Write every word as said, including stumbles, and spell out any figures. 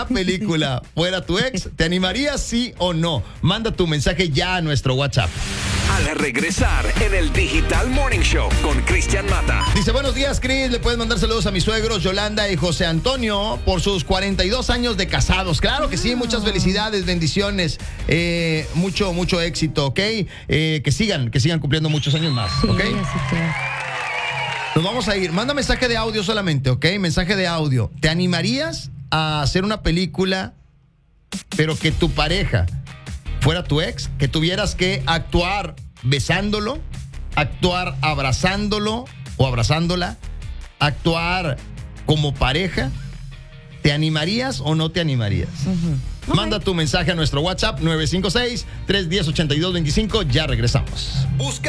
una película fuera tu ex, ¿te animarías sí o no? Manda tu mensaje ya a nuestro WhatsApp. Al regresar en el Digital Morning Show con Cristian Mata. Dice, buenos días, Cris. Le puedes mandar saludos a mis suegros Yolanda y José Antonio por sus cuarenta y dos años de casados. Claro que sí, muchas felicidades, bendiciones, eh, mucho, mucho éxito, ¿ok? Eh, que sigan, que sigan cumpliendo muchos años más, ¿ok? Sí, así que... Nos vamos a ir. Manda mensaje de audio solamente, ¿ok? Mensaje de audio. ¿Te animarías a hacer una película, pero que tu pareja fuera tu ex? Que tuvieras que actuar besándolo, actuar abrazándolo o abrazándola, actuar como pareja. ¿Te animarías o no te animarías? Uh-huh. Manda tu mensaje a nuestro WhatsApp nueve cinco seis, tres uno cero, ocho dos dos cinco. Ya regresamos. Busca